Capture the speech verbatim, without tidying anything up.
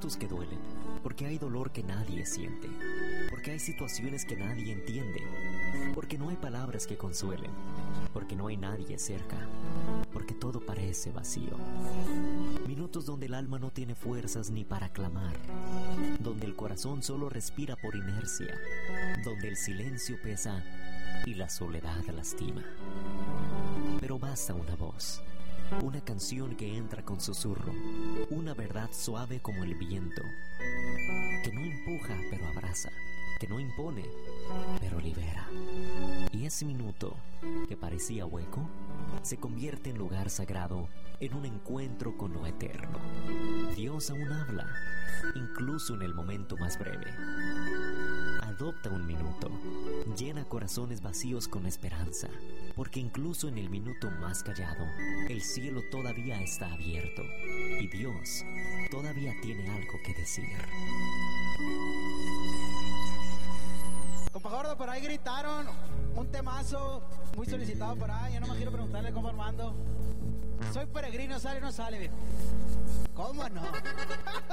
momentos que duelen, porque hay dolor que nadie siente, porque hay situaciones que nadie entiende, porque no hay palabras que consuelen, porque no hay nadie cerca, porque todo parece vacío. Minutos donde el alma no tiene fuerzas ni para clamar, donde el corazón solo respira por inercia, donde el silencio pesa y la soledad lastima. Pero basta una voz, una canción que entra con susurro, una verdad suave como el viento, que no empuja pero abraza, que no impone pero libera. Y ese minuto que parecía hueco se convierte en lugar sagrado, en un encuentro con lo eterno. Dios aún habla, incluso en el momento más breve. Adopta un minuto, llena corazones vacíos con esperanza, porque incluso en el minuto más callado, el cielo todavía está abierto y Dios todavía tiene algo que decir. Compa Gordo, por ahí gritaron un temazo muy solicitado por ahí. Yo no me quiero preguntarle, compa Armando. Soy peregrino, ¿sale o no sale, viejo? ¿Cómo no?